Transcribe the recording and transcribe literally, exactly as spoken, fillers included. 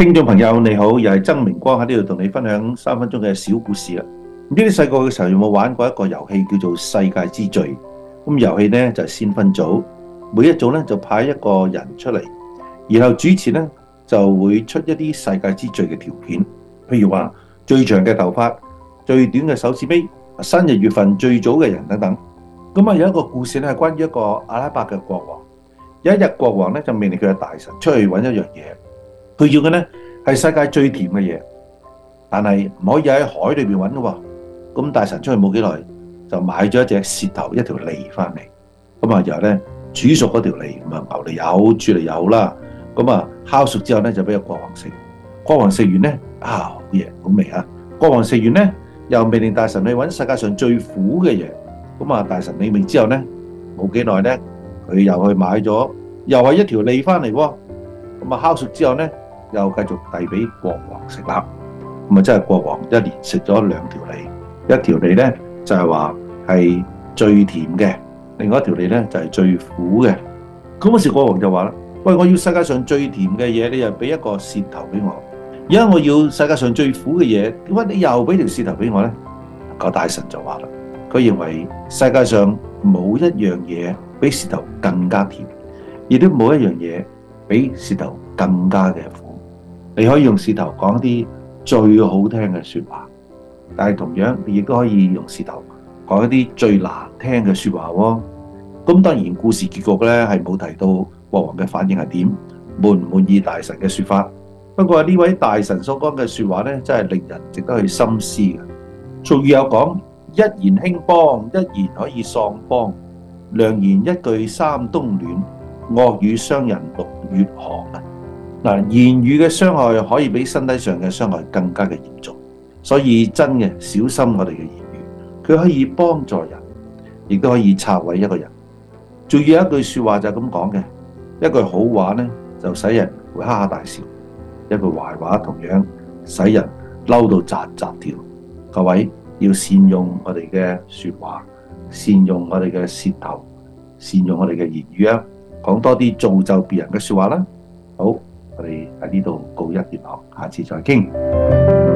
聽眾朋友你好，又係曾明光喺呢度同你分享三分鐘嘅小故事啦。唔知你細個嘅時候有冇玩過一個遊戲叫做世界之最？咁遊戲呢就係先分組，每一組呢就派一個人出嚟，然後主持呢就會出一啲世界之最嘅條片，譬如話最長嘅頭髮、最短嘅手指尾、生日月份最早嘅人等等。咁啊有一個故事呢係關於一個阿拉伯嘅國王。有一日國王呢就命令佢嘅大臣出去揾一樣嘢。佢要嘅呢係世界最甜嘅嘢，但係唔可以喺海裏邊揾嘅喎。咁大臣出去冇幾耐，就買咗一隻舌頭一條脷翻嚟。咁啊，然後咧煮熟嗰條脷，咁啊牛脷油、豬脷油啦。咁啊烤熟之後咧，就俾個國王食。國王食完咧，啊好嘢，好味啊！國王食完咧，又命令大臣去揾世界上最苦嘅嘢。咁啊，大臣領命之後咧，冇幾耐咧，佢又去買咗，又係一條脷翻嚟喎。咁啊烤熟之後咧，又繼續遞俾國王食啦。咁啊，真係國王一連食咗兩條脷，一條脷咧就係話係最甜嘅，另外一條脷咧就係最苦嘅。咁嗰時國王就話啦：喂，我要世界上最甜嘅嘢，你又俾一個舌頭俾我；而家我要世界上最苦嘅嘢，點解你又俾條舌頭俾我咧？個大臣就話啦：佢認為世界上冇一樣嘢比舌頭更加甜，亦都冇一樣嘢比舌頭更加嘅苦。你可以用舌頭講一啲最好聽嘅說話，但係同樣你亦都可以用舌頭講一啲最難聽嘅說話喎。咁當然故事結局咧係冇提到國王嘅反應係點，滿唔滿意大臣嘅說法。不過呢位大臣所講嘅說話咧，真係令人值得去深思嘅。俗語有講：一言興邦，一言可以喪邦；良言一句三冬暖，惡語傷人六月寒啊！嗱，言語嘅傷害可以比身體上嘅傷害更加嘅嚴重，所以真嘅小心我哋嘅言語，佢可以幫助人，亦都可以拆毀一個人。仲有一句說話就係咁講嘅，一句好話呢就使人會哈哈大笑，一句壞話同樣使人嬲到扎扎跳。各位要善用我哋嘅說話，善用我哋嘅舌頭，善用我哋嘅言語啊，講多啲造就別人嘅說話啦。好。我哋喺呢度告一段落，下次再傾。